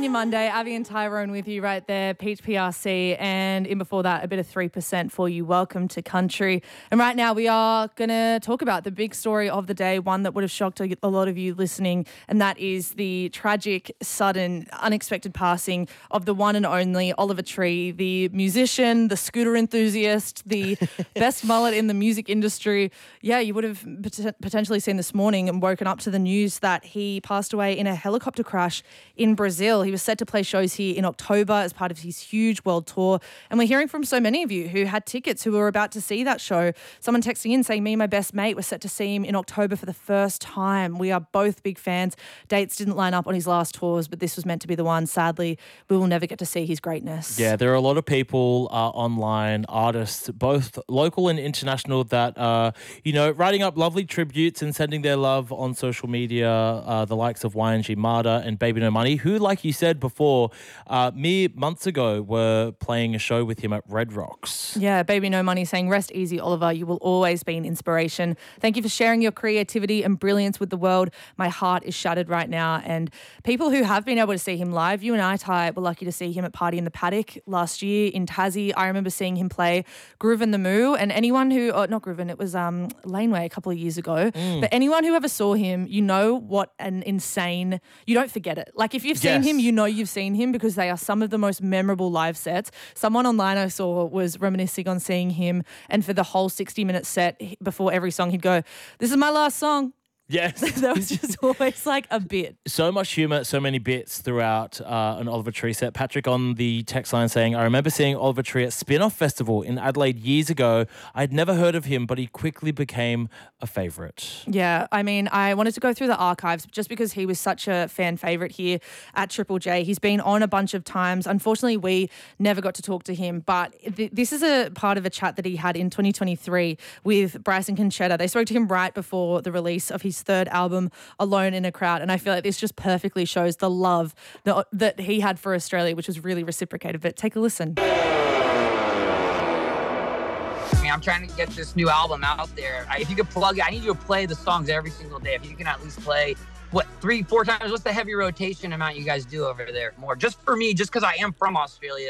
your Monday. Abby and Tyrone with you right there, Peach PRC, and in before that, a bit of 3% for you. Welcome to country. And right now we are going to talk about the big story of the day, one that would have shocked a lot of you listening, and that is the tragic, sudden, unexpected passing of the one and only Oliver Tree, the musician, the scooter enthusiast, the best mullet in the music industry. Yeah, you would have potentially seen this morning and woken up to the news that he passed away in a helicopter crash in Brazil. He was set to play shows here in October as part of his huge world tour. And we're hearing from so many of you who had tickets, who were about to see that show. Someone texting in saying, me and my best mate were set to see him in October for the first time. We are both big fans. Dates didn't line up on his last tours, but this was meant to be the one. Sadly, we will never get to see his greatness. Yeah, there are a lot of people online, artists, both local and international, that are, writing up lovely tributes and sending their love on social media, the likes of YNG Marta and Baby No Money, who, like you said before, mere months ago were playing a show with him at Red Rocks. Yeah, Baby No Money saying, rest easy, Oliver. You will always be an inspiration. Thank you for sharing your creativity and brilliance with the world. My heart is shattered right now. And people who have been able to see him live, you and I, Ty, were lucky to see him at Party in the Paddock last year in Tassie. I remember seeing him play Groove and the Moo, and anyone who, not Groove, it was Laneway a couple of years ago. But anyone who ever saw him, you know what an insane, you don't forget it. Like if you've seen him, you know you've seen him, because they are some of the most memorable live sets. Someone online I saw was reminiscing on seeing him, and for the whole 60-minute set, before every song, he'd go, "This is my last song." Yes. That was just always like a bit. So much humour, so many bits throughout an Oliver Tree set. Patrick on the text line saying, I remember seeing Oliver Tree at Spin-Off Festival in Adelaide years ago. I'd never heard of him, but he quickly became a favourite. Yeah, I mean, I wanted to go through the archives just because he was such a fan favourite here at Triple J. He's been on a bunch of times. Unfortunately, we never got to talk to him, but this is a part of a chat that he had in 2023 with Bryson Conchetta. They spoke to him right before the release of his third album, Alone in a Crowd, and I feel like this just perfectly shows the love that he had for Australia, which was really reciprocated. But take a listen. I mean, I'm trying to get this new album out there. If you could plug it, I need you to play the songs every single day. If you can at least play, 3-4 times, what's the heavy rotation amount you guys do over there? More, just for me, just because I am from Australia.